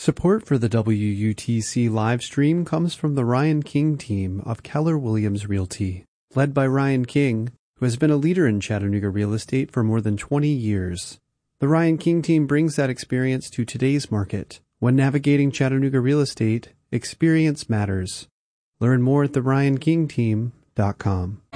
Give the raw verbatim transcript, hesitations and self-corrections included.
Support for the W U T C live stream comes from the Ryan King team of Keller Williams Realty, led by Ryan King, who has been a leader in Chattanooga real estate for more than twenty years. The Ryan King team brings that experience to today's market. When navigating Chattanooga real estate, experience matters. Learn more at the ryan king team dot com.